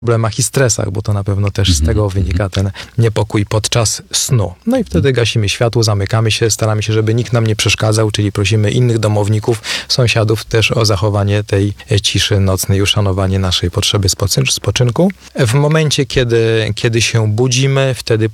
problemach i stresach, bo to na pewno też z tego wynika ten niepokój podczas snu. No i wtedy gasimy światło, zamykamy się, staramy się, żeby nikt nam nie przeszkadzał, czyli prosimy innych domowników, sąsiadów też o zachowanie tej ciszy nocnej, uszanowanie naszej potrzeby spoczynku. W momencie, kiedy się budzimy, wtedy